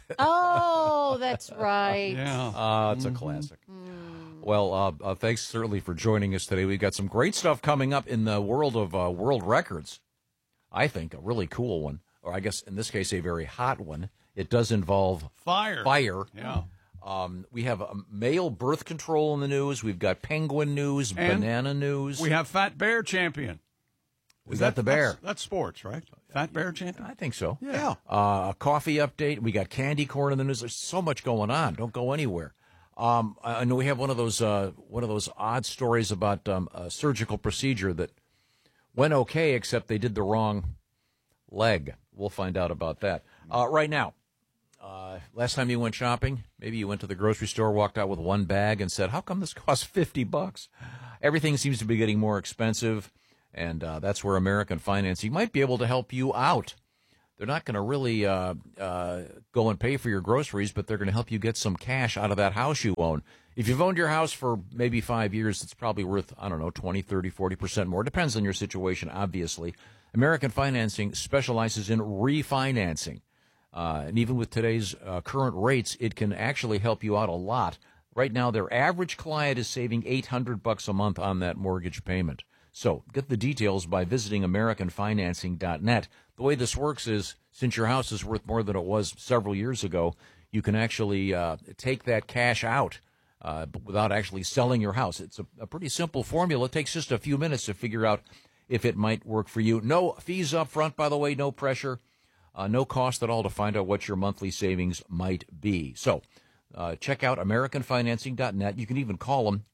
Oh, that's right. Yeah. It's a classic. Well, thanks certainly for joining us today. We've got some great stuff coming up in the world of world records. I think a really cool one, or I guess in this case a very hot one. It does involve Fire. Fire. Yeah. We have male birth control in the news. We've got penguin news, And banana news. We have Fat Bear Champion. We got the bear. That's sports, right? Fat Bear Champion? I think so. Yeah. A coffee update. We got candy corn in the news. There's so much going on. Don't go anywhere. I know we have one of those odd stories about a surgical procedure that went okay, except they did the wrong leg. We'll find out about that. Right now, last time you went shopping, maybe you went to the grocery store, walked out with one bag and said, how come this costs $50? Everything seems to be getting more expensive, and that's where American Financing might be able to help you out. They're not going to really go and pay for your groceries, but they're going to help you get some cash out of that house you own. If you've owned your house for maybe 5 years, it's probably worth, 20, 30, 40% more. Depends on your situation, obviously. American Financing specializes in refinancing. And even with today's current rates, it can actually help you out a lot. Right now, their average client is saving $800 a month on that mortgage payment. So get the details by visiting AmericanFinancing.net. The way this works is, since your house is worth more than it was several years ago, you can actually take that cash out without actually selling your house. It's a pretty simple formula. It takes just a few minutes to figure out if it might work for you. No fees up front, by the way, no pressure, no cost at all to find out what your monthly savings might be. So check out AmericanFinancing.net. You can even call them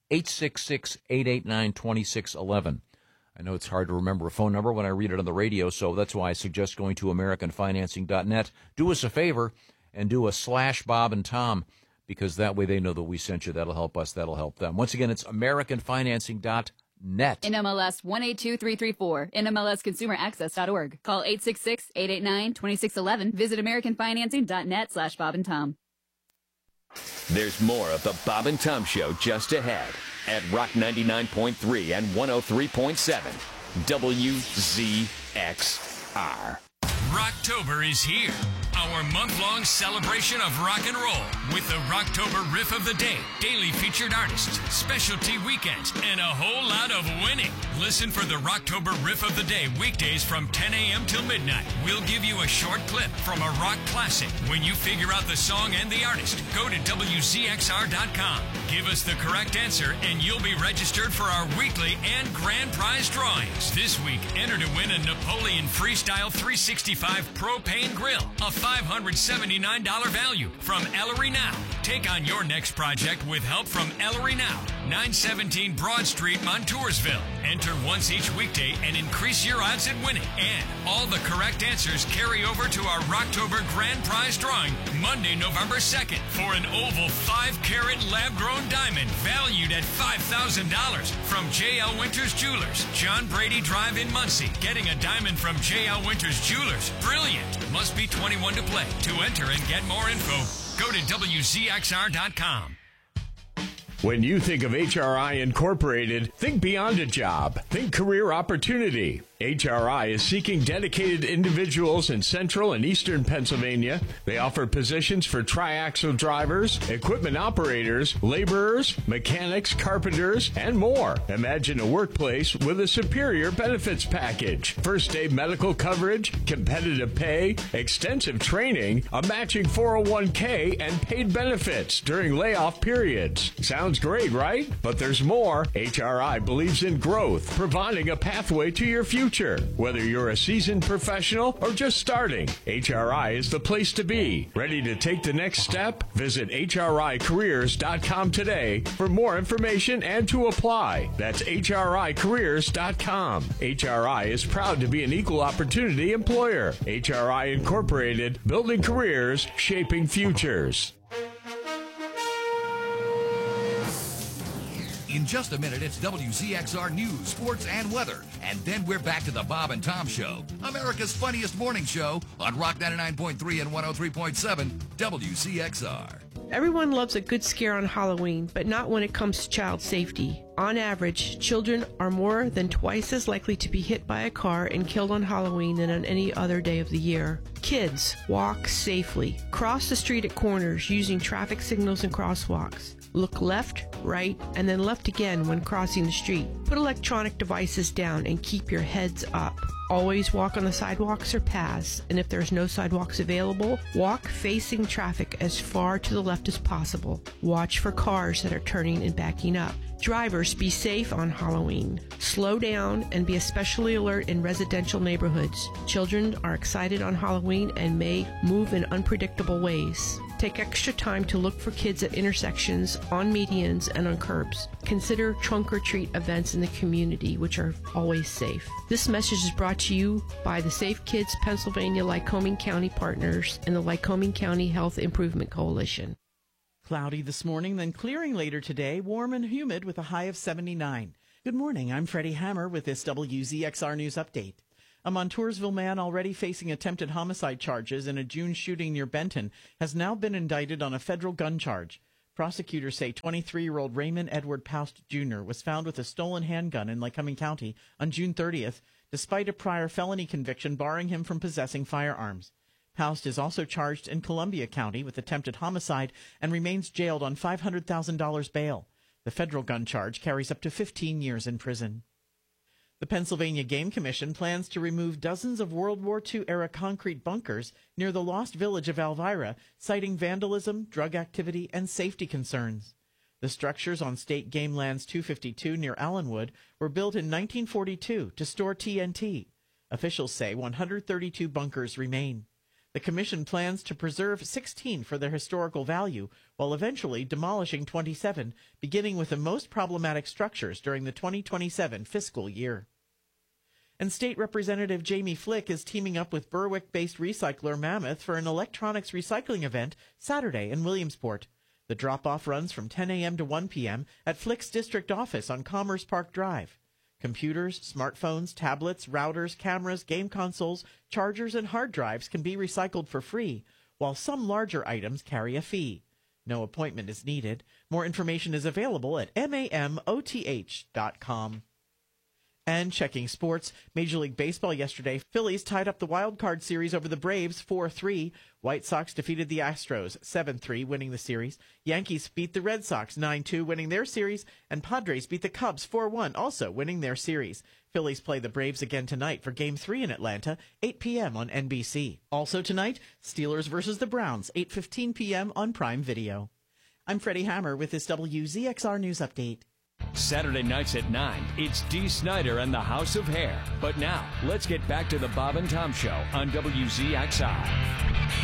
866-889-2611. I know it's hard to remember a phone number when I read it on the radio, so that's why I suggest going to AmericanFinancing.net. Do us a favor and do a /Bob and Tom, because that way they know that we sent you. That'll help us. That'll help them. Once again, it's AmericanFinancing.net. NMLS 182334, NMLSConsumerAccess.org. Call 866-889-2611. Visit AmericanFinancing.net /Bob and Tom. There's more of the Bob and Tom Show just ahead at Rock 99.3 and 103.7 WZXR. Rocktober is here. Our month-long celebration of rock and roll with the Rocktober Riff of the Day, daily featured artists, specialty weekends, and a whole lot of winning. Listen for the Rocktober Riff of the Day weekdays from 10 a.m. till midnight. We'll give you a short clip from a rock classic. When you figure out the song and the artist, go to WZXR.com. Give us the correct answer and you'll be registered for our weekly and grand prize drawings. This week, enter to win a Napoleon Freestyle 365 propane grill, a $579 value from Ellery Now. Take on your next project with help from Ellery Now, 917 Broad Street, Montoursville. Enter once each weekday and increase your odds at winning. And all the correct answers carry over to our Rocktober Grand Prize drawing Monday, November 2nd for an oval 5-carat lab-grown diamond valued at $5,000 from J.L. Winters Jewelers, John Brady Drive in Muncie. Getting a diamond from J.L. Winters Jewelers. Brilliant. Must be 21 to play. To enter and get more info, go to WZXR.com. When you think of HRI Incorporated, think beyond a job. Think career opportunity. HRI is seeking dedicated individuals in central and eastern Pennsylvania. They offer positions for triaxle drivers, equipment operators, laborers, mechanics, carpenters, and more. Imagine a workplace with a superior benefits package. First day medical coverage, competitive pay, extensive training, a matching 401k, and paid benefits during layoff periods. Sounds great, right? But there's more. HRI believes in growth, providing a pathway to your future. Whether you're a seasoned professional or just starting, HRI is the place to be. Ready to take the next step? Visit HRIcareers.com today for more information and to apply. That's HRIcareers.com. HRI is proud to be an equal opportunity employer. HRI Incorporated, building careers, shaping futures. In just a minute, it's WZXR News, Sports, and Weather. And then we're back to the Bob and Tom Show, America's funniest morning show on Rock 99.3 and 103.7 WZXR. Everyone loves a good scare on Halloween, but not when it comes to child safety. On average, children are more than twice as likely to be hit by a car and killed on Halloween than on any other day of the year. Kids, walk safely. Cross the street at corners using traffic signals and crosswalks. Look left, right, and then left again when crossing the street. Put electronic devices down and keep your heads up. Always walk on the sidewalks or paths, and if there's no sidewalks available, walk facing traffic as far to the left as possible. Watch for cars that are turning and backing up. Drivers, be safe on Halloween. Slow down and be especially alert in residential neighborhoods. Children are excited on Halloween and may move in unpredictable ways. Take extra time to look for kids at intersections, on medians, and on curbs. Consider trunk or treat events in the community, which are always safe. This message is brought to you by the Safe Kids Pennsylvania Lycoming County Partners and the Lycoming County Health Improvement Coalition. Cloudy this morning, then clearing later today, warm and humid with a high of 79. Good morning, I'm Freddie Hammer with this WZXR News Update. A Montoursville man already facing attempted homicide charges in a June shooting near Benton has now been indicted on a federal gun charge. Prosecutors say 23-year-old Raymond Edward Poust Jr. was found with a stolen handgun in Lycoming County on June 30th, despite a prior felony conviction barring him from possessing firearms. Poust is also charged in Columbia County with attempted homicide and remains jailed on $500,000 bail. The federal gun charge carries up to 15 years in prison. The Pennsylvania Game Commission plans to remove dozens of World War II-era concrete bunkers near the lost village of Elvira, citing vandalism, drug activity, and safety concerns. The structures on State Game Lands 252 near Allenwood were built in 1942 to store TNT. Officials say 132 bunkers remain. The commission plans to preserve 16 for their historical value, while eventually demolishing 27, beginning with the most problematic structures during the 2027 fiscal year. And State Representative Jamie Flick is teaming up with Berwick-based recycler Mammoth for an electronics recycling event Saturday in Williamsport. The drop-off runs from 10 a.m. to 1 p.m. at Flick's district office on Commerce Park Drive. Computers, smartphones, tablets, routers, cameras, game consoles, chargers, and hard drives can be recycled for free, while some larger items carry a fee. No appointment is needed. More information is available at mamoth.com. And checking sports, Major League Baseball yesterday, Phillies tied up the wild card series over the Braves 4-3. White Sox defeated the Astros 7-3, winning the series. Yankees beat the Red Sox 9-2, winning their series. And Padres beat the Cubs 4-1, also winning their series. Phillies play the Braves again tonight for Game 3 in Atlanta, 8 p.m. on NBC. Also tonight, Steelers versus the Browns, 8:15 p.m. on Prime Video. I'm Freddie Hammer with this WZXR News Update. Saturday nights at 9, it's Dee Snider and the House of Hair. But now, let's get back to the Bob and Tom Show on WZXR.